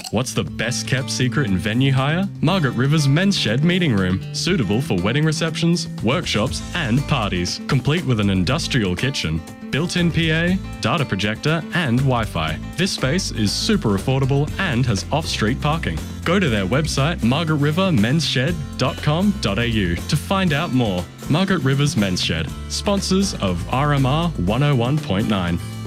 What's the best kept secret in venue hire? Margaret River's Men's Shed meeting room, suitable for wedding receptions, workshops and parties, complete with an industrial kitchen, built-in PA, data projector and Wi-Fi. This space is super affordable and has off-street parking. Go to their website margaretrivermensshed.com.au to find out more. Margaret River's Men's Shed, sponsors of RMR 101.9.